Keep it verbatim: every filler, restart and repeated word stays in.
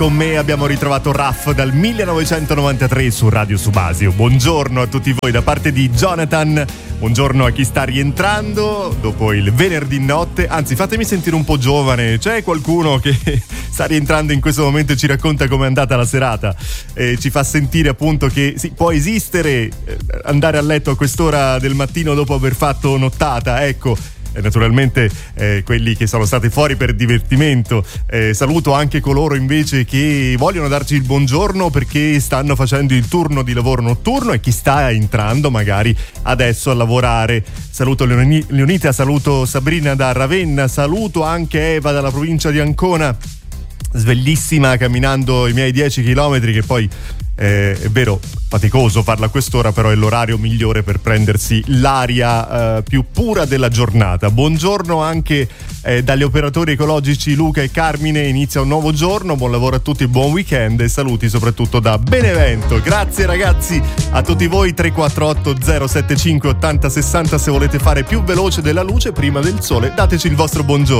Con me abbiamo ritrovato Raff dal millenovecentonovantatré su Radio Subasio. Buongiorno a tutti voi da parte di Jonathan. Buongiorno a chi sta rientrando dopo il venerdì notte. Anzi, fatemi sentire un po' giovane. C'è qualcuno che sta rientrando in questo momento e ci racconta com'è andata la serata e ci fa sentire appunto che sì, può esistere andare a letto a quest'ora del mattino dopo aver fatto nottata, ecco. E naturalmente eh, quelli che sono stati fuori per divertimento. Eh, saluto anche coloro invece che vogliono darci il buongiorno perché stanno facendo il turno di lavoro notturno e chi sta entrando magari adesso a lavorare. Saluto Leoni- Leonita, saluto Sabrina da Ravenna, saluto anche Eva dalla provincia di Ancona, sveglissima camminando i miei dieci chilometri, che poi eh, è vero, faticoso farla a quest'ora, però è l'orario migliore per prendersi l'aria eh, più pura della giornata. Buongiorno anche eh, dagli operatori ecologici Luca e Carmine, inizia un nuovo giorno, buon lavoro a tutti, buon weekend e saluti soprattutto da Benevento. Grazie ragazzi a tutti voi. Tre quattro otto zero sette cinque ottanta sessanta se volete fare più veloce della luce prima del sole, dateci il vostro buongiorno.